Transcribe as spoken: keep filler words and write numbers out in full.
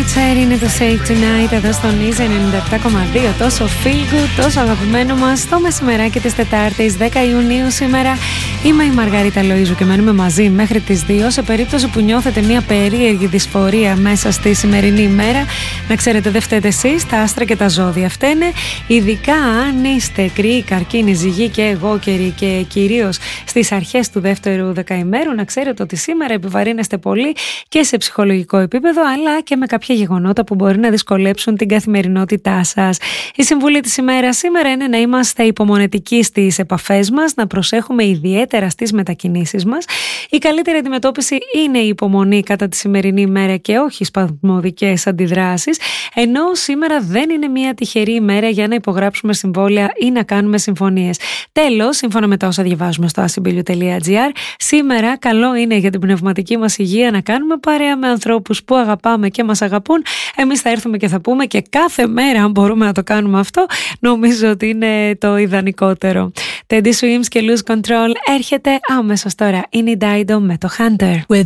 Night είναι το Save Tonight εδώ στον Easy ενενήντα επτά κόμμα δύο. Τόσο feel good, τόσο αγαπημένο μας το μεσημεράκι της Τετάρτης δέκα Ιουνίου σήμερα. Είμαι η Μαργαρίτα Λοΐζου και μένουμε μαζί μέχρι τις δύο. Σε περίπτωση που νιώθετε μια περίεργη δυσφορία μέσα στη σημερινή ημέρα, να ξέρετε δεν φταίτε εσείς, τα άστρα και τα ζώδια φταίνε. Ειδικά αν είστε κρυοί, καρκίνοι, ζυγοί και εγώκεροι και κυρίως στις αρχές του δεύτερου δεκαημέρου, να ξέρετε ότι σήμερα επιβαρύνεστε πολύ και σε ψυχολογικό επίπεδο, αλλά και με κάποια γεγονότα που μπορεί να δυσκολέψουν την καθημερινότητά σας. Η συμβουλή της ημέρας σήμερα είναι να είμαστε υπομονετικοί στις επαφές μας, να προσέχουμε ιδιαίτερα στις μετακινήσεις μας. Η καλύτερη αντιμετώπιση είναι η υπομονή κατά τη σημερινή ημέρα και όχι σπασμωδικές αντιδράσεις, ενώ σήμερα δεν είναι μια τυχερή ημέρα για να υπογράψουμε συμβόλαια ή να κάνουμε συμφωνίες. Τέλος, σύμφωνα με τα όσα διαβάζουμε στο asibiliu τελεία gr, σήμερα καλό είναι για την πνευματική μας υγεία να κάνουμε παρέα με ανθρώπους που αγαπάμε και μας αγαπούν. Εμείς θα έρθουμε και θα πούμε και κάθε μέρα, αν μπορούμε να το κάνουμε αυτό, νομίζω ότι είναι το ιδανικότερο. Teddy Swims και Lose Control έρχεται άμεσος τώρα. Είναι η Dido με το Hunter. With